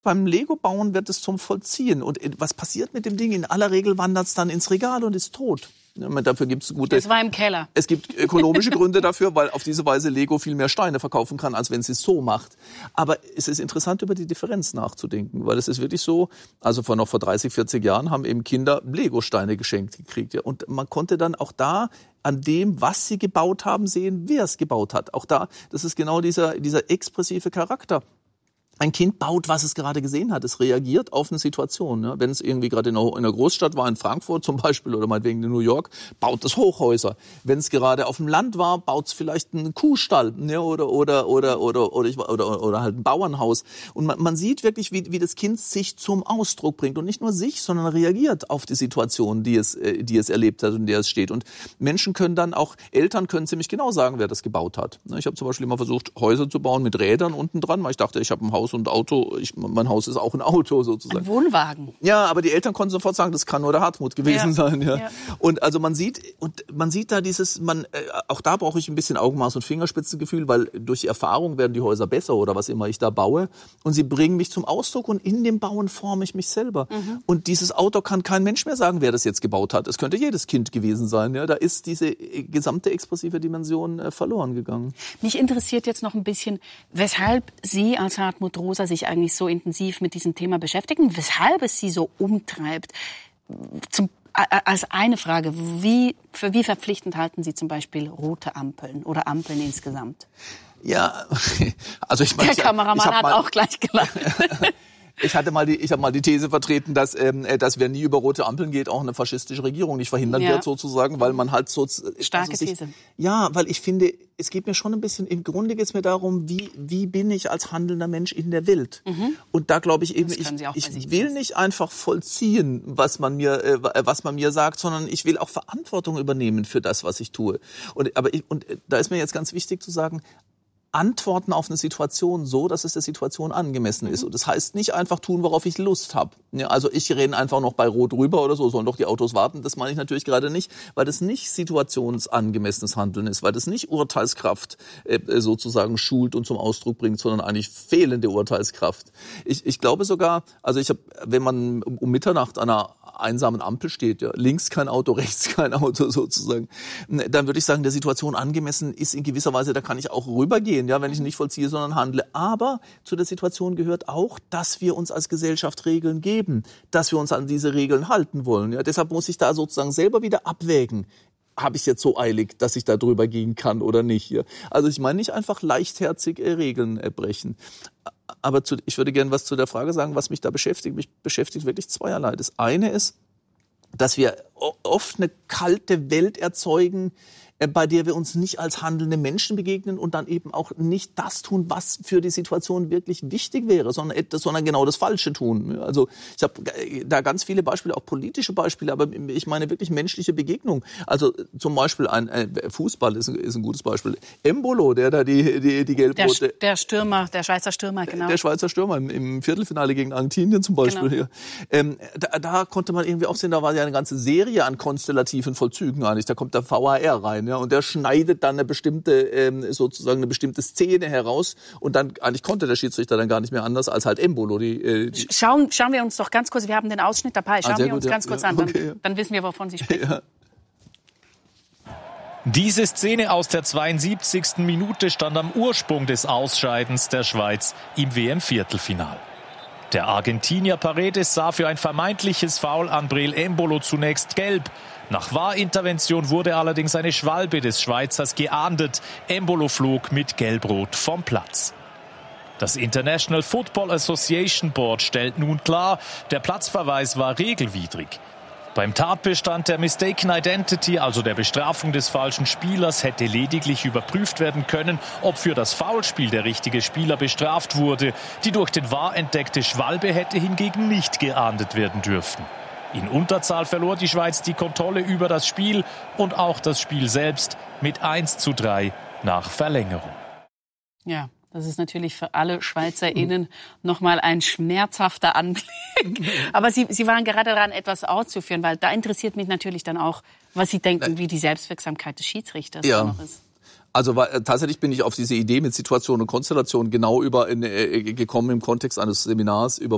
Beim Lego-Bauen wird es zum Vollziehen. Und was passiert mit dem Ding? In aller Regel wandert es dann ins Regal und ist tot. Dafür gibt's gute. Das war im Keller. Es gibt ökonomische Gründe dafür, weil auf diese Weise Lego viel mehr Steine verkaufen kann, als wenn sie es so macht. Aber es ist interessant, über die Differenz nachzudenken, weil es ist wirklich so, also vor 30, 40 Jahren haben eben Kinder Lego-Steine geschenkt gekriegt. Ja. Und man konnte dann auch da an dem, was sie gebaut haben, sehen, wer es gebaut hat. Auch da, das ist genau dieser expressive Charakter. Ein Kind baut, was es gerade gesehen hat. Es reagiert auf eine Situation. Ja. Wenn es irgendwie gerade in einer Großstadt war, in Frankfurt zum Beispiel oder meinetwegen in New York, baut es Hochhäuser. Wenn es gerade auf dem Land war, baut es vielleicht einen Kuhstall, ja, oder halt ein Bauernhaus. Und man sieht wirklich, wie das Kind sich zum Ausdruck bringt. Und nicht nur sich, sondern reagiert auf die Situation, die es erlebt hat und in der es steht. Und Menschen können dann auch, Eltern können ziemlich genau sagen, wer das gebaut hat. Ich habe zum Beispiel immer versucht, Häuser zu bauen mit Rädern unten dran, weil ich dachte, ich habe ein Haus und Auto, mein Haus ist auch ein Auto sozusagen. Ein Wohnwagen. Ja, aber die Eltern konnten sofort sagen, das kann nur der Hartmut gewesen sein. Ja. Und also man sieht da auch da brauche ich ein bisschen Augenmaß und Fingerspitzengefühl, weil durch Erfahrung werden die Häuser besser oder was immer ich da baue. Und sie bringen mich zum Ausdruck und in dem Bauen forme ich mich selber. Und dieses Auto kann kein Mensch mehr sagen, wer das jetzt gebaut hat. Es könnte jedes Kind gewesen sein. Ja. Da ist diese gesamte expressive Dimension verloren gegangen. Mich interessiert jetzt noch ein bisschen, weshalb Sie als Hartmut Rosa sich eigentlich so intensiv mit diesem Thema beschäftigen, weshalb es Sie so umtreibt. Als eine Frage, für wie verpflichtend halten Sie zum Beispiel rote Ampeln oder Ampeln insgesamt? Ja, also ich meine, der Kameramann hat auch gleich gelacht. Ich habe mal die These vertreten, dass wer nie über rote Ampeln geht, auch eine faschistische Regierung nicht verhindern wird sozusagen, weil man halt so starke These. Ja, weil ich finde, es geht mir schon ein bisschen, im Grunde geht es mir darum, wie bin ich als handelnder Mensch in der Welt? Und da glaube ich eben, ich will nicht einfach vollziehen, was man mir sagt, sondern ich will auch Verantwortung übernehmen für das, was ich tue. Und da ist mir jetzt ganz wichtig zu sagen, antworten auf eine Situation so, dass es der Situation angemessen ist. Und das heißt nicht einfach tun, worauf ich Lust habe. Ja, also ich renne einfach noch bei Rot rüber oder so, sollen doch die Autos warten. Das meine ich natürlich gerade nicht, weil das nicht situationsangemessenes Handeln ist, weil das nicht Urteilskraft sozusagen schult und zum Ausdruck bringt, sondern eigentlich fehlende Urteilskraft. Ich glaube sogar, also wenn man um Mitternacht an einer einsamen Ampel steht, ja, links kein Auto, rechts kein Auto sozusagen, dann würde ich sagen, der Situation angemessen ist in gewisser Weise, da kann ich auch rübergehen, ja, wenn ich nicht vollziehe, sondern handle. Aber zu der Situation gehört auch, dass wir uns als Gesellschaft Regeln geben, dass wir uns an diese Regeln halten wollen. Ja. Deshalb muss ich da sozusagen selber wieder abwägen. Habe ich jetzt so eilig, dass ich da drüber gehen kann oder nicht? Ja. Also ich meine nicht einfach leichtherzig Regeln brechen. Aber ich würde gerne was zu der Frage sagen, was mich da beschäftigt. Mich beschäftigt wirklich zweierlei. Das eine ist, dass wir oft eine kalte Welt erzeugen, bei der wir uns nicht als handelnde Menschen begegnen und dann eben auch nicht das tun, was für die Situation wirklich wichtig wäre, sondern genau das Falsche tun. Also ich habe da ganz viele Beispiele, auch politische Beispiele, aber ich meine wirklich menschliche Begegnung. Also zum Beispiel Fußball ist ein gutes Beispiel. Embolo, der da die gelb-rote... Der Schweizer Stürmer, genau. Der Schweizer Stürmer im Viertelfinale gegen Argentinien zum Beispiel. Genau. Da konnte man irgendwie auch sehen, da war ja eine ganze Serie an konstellativen Vollzügen eigentlich. Da kommt der VAR rein. Ja, und der schneidet dann eine bestimmte Szene heraus und dann eigentlich konnte der Schiedsrichter dann gar nicht mehr anders als halt Embolo. Schauen wir uns doch ganz kurz, wir haben den Ausschnitt dabei, schauen wir uns ganz kurz an, dann wissen wir, wovon Sie sprechen. Ja. Diese Szene aus der 72. Minute stand am Ursprung des Ausscheidens der Schweiz im WM-Viertelfinal. Der Argentinier Paredes sah für ein vermeintliches Foul an Breel Embolo zunächst gelb. Nach VAR-Intervention wurde allerdings eine Schwalbe des Schweizers geahndet. Embolo flog mit Gelb-Rot vom Platz. Das International Football Association Board stellt nun klar, der Platzverweis war regelwidrig. Beim Tatbestand der Mistaken Identity, also der Bestrafung des falschen Spielers, hätte lediglich überprüft werden können, ob für das Foulspiel der richtige Spieler bestraft wurde. Die durch den VAR entdeckte Schwalbe hätte hingegen nicht geahndet werden dürfen. In Unterzahl verlor die Schweiz die Kontrolle über das Spiel und auch das Spiel selbst mit 1:3 nach Verlängerung. Ja, das ist natürlich für alle SchweizerInnen nochmal ein schmerzhafter Anblick. Aber Sie waren gerade daran, etwas auszuführen, weil da interessiert mich natürlich dann auch, was Sie denken, wie die Selbstwirksamkeit des Schiedsrichters noch ist. Also tatsächlich bin ich auf diese Idee mit Situation und Konstellation genau gekommen im Kontext eines Seminars über